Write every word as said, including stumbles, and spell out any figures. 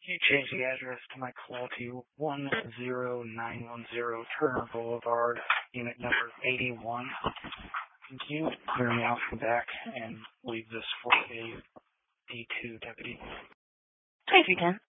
you change the address to my call to one zero nine one zero Turner Boulevard, unit number eighty-one. Can you clear me out from back and leave this for a D two deputy? twenty-three ten.